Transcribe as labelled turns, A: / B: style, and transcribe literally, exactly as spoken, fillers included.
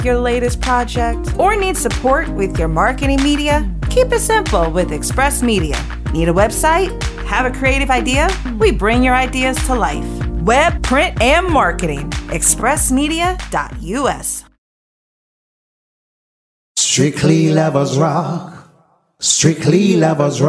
A: your latest project, or need support with your marketing media? Keep it simple with Express Media. Need a website? Have a creative idea? We bring your ideas to life. Web, print, and marketing. express media dot u s.
B: Strictly Lovers Rock. Strictly Lovers Rock.